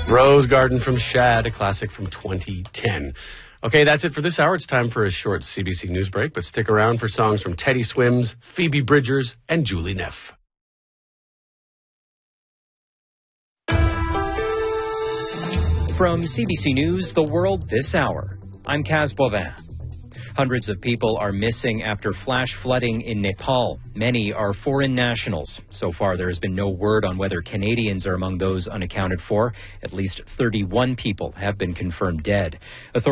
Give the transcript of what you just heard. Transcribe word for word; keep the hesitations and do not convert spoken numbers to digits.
Rose Garden from Shad, a classic from twenty ten. Okay, that's it for this hour. It's time for a short C B C News break, but stick around for songs from Teddy Swims, Phoebe Bridgers, and Julie Neff. From C B C News, The World This Hour, I'm Kaz Bovin. Hundreds of people are missing after flash flooding in Nepal. Many are foreign nationals. So far, there has been no word on whether Canadians are among those unaccounted for. At least thirty-one people have been confirmed dead. Authorities